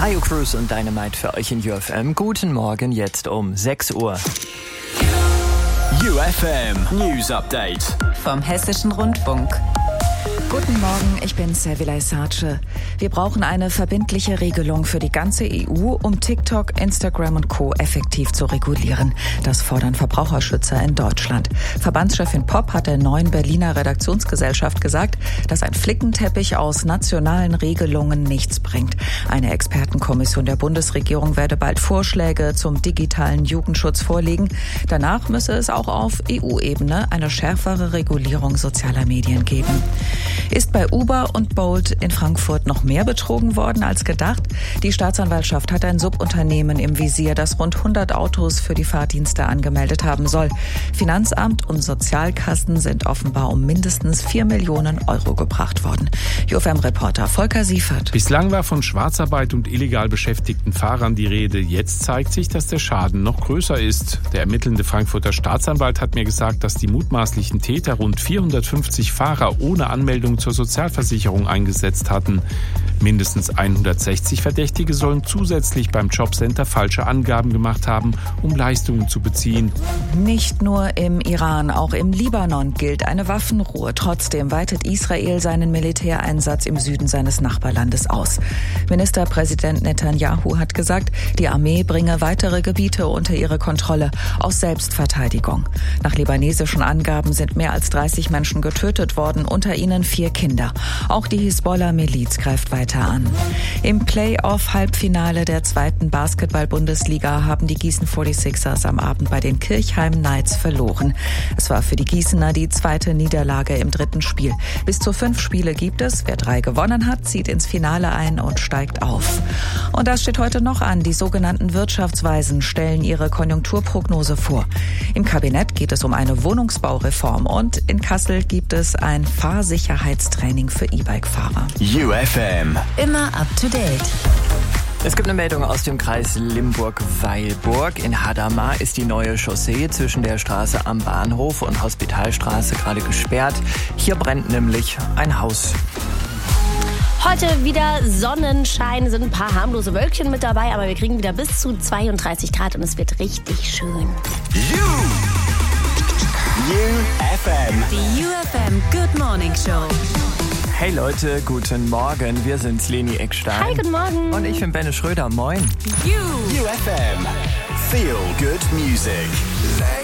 Taio Cruz und Dynamite für euch in UFM. Guten Morgen, jetzt um 6 Uhr. UFM News Update vom Hessischen Rundfunk. Guten Morgen, ich bin Servilay Sarce. Wir brauchen eine verbindliche Regelung für die ganze EU, um TikTok, Instagram und Co. effektiv zu regulieren. Das fordern Verbraucherschützer in Deutschland. Verbandschefin Popp hat der neuen Berliner Redaktionsgesellschaft gesagt, dass ein Flickenteppich aus nationalen Regelungen nichts bringt. Eine Expertenkommission der Bundesregierung werde bald Vorschläge zum digitalen Jugendschutz vorlegen. Danach müsse es auch auf EU-Ebene eine schärfere Regulierung sozialer Medien geben. Ist bei Uber und Bolt in Frankfurt noch mehr betrogen worden als gedacht? Die Staatsanwaltschaft hat ein Subunternehmen im Visier, das rund 100 Autos für die Fahrdienste angemeldet haben soll. Finanzamt und Sozialkassen sind offenbar um mindestens 4 Millionen Euro gebracht worden. UFM-Reporter Volker Siefert. Bislang war von Schwarzarbeit und illegal beschäftigten Fahrern die Rede. Jetzt zeigt sich, dass der Schaden noch größer ist. Der ermittelnde Frankfurter Staatsanwalt hat mir gesagt, dass die mutmaßlichen Täter rund 450 Fahrer ohne Anmeldung zur Sozialversicherung eingesetzt hatten. Mindestens 160 Verdächtige sollen zusätzlich beim Jobcenter falsche Angaben gemacht haben, um Leistungen zu beziehen. Nicht nur im Iran, auch im Libanon gilt eine Waffenruhe. Trotzdem weitet Israel seinen Militäreinsatz im Süden seines Nachbarlandes aus. Ministerpräsident Netanyahu hat gesagt, die Armee bringe weitere Gebiete unter ihre Kontrolle aus Selbstverteidigung. Nach libanesischen Angaben sind mehr als 30 Menschen getötet worden, unter ihnen 4 Kinder. Auch die Hisbollah-Miliz greift weiter an. Im Playoff-Halbfinale der 2. Basketball-Bundesliga haben die Gießen 46ers am Abend bei den Kirchheim Knights verloren. Es war für die Gießener die 2. Niederlage im 3. Spiel. Bis zu 5 Spiele gibt es. Wer 3 gewonnen hat, zieht ins Finale ein und steigt auf. Und das steht heute noch an. Die sogenannten Wirtschaftsweisen stellen ihre Konjunkturprognose vor. Im Kabinett geht es um eine Wohnungsbaureform und in Kassel gibt es ein Fahrsicherheitstraining für E-Bike-Fahrer. UFM Immer up to date. Es gibt eine Meldung aus dem Kreis Limburg-Weilburg. In Hadamar ist die neue Chaussee zwischen der Straße am Bahnhof und Hospitalstraße gerade gesperrt. Hier brennt nämlich ein Haus. Heute wieder Sonnenschein, sind ein paar harmlose Wölkchen mit dabei, aber wir kriegen wieder bis zu 32 Grad und es wird richtig schön. UFM. Die UFM Good Morning Show. Hey Leute, guten Morgen. Wir sind Leni Eckstein. Hi, guten Morgen. Und ich bin Benne Schröder. Moin. UFM. Feel good music.